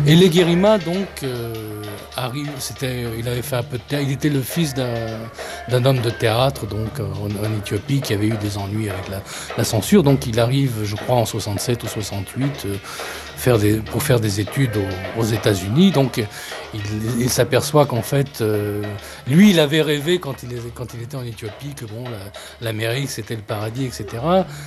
Et Leguerima, donc, il avait fait un peu de théâtre. Il était le fils d'un homme de théâtre, donc, en Éthiopie, qui avait eu des ennuis avec la censure. Donc, il arrive, je crois, en 67 ou 68, pour faire des études aux États-Unis. Donc, il s'aperçoit qu'en fait, lui, il avait rêvé quand il était en Éthiopie que bon, l'Amérique, c'était le paradis, etc.